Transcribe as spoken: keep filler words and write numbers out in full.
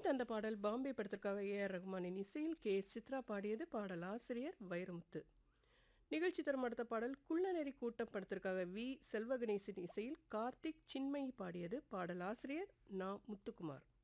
தந்த பாடல் பாம்பே படத்திற்காக ஏ ஆர் ரகுமானின் இசையில் கே எஸ் சித்ரா பாடியது. பாடல் ஆசிரியர் வைரமுத்து. நிகழ்ச்சி தரும் அடுத்த பாடல் குள்ளநெறி கூட்டம் படத்திற்காக வி செல்வகணேசன் இசையில் கார்த்திக் சின்மயி பாடியது. பாடல் ஆசிரியர் நா முத்துக்குமார்.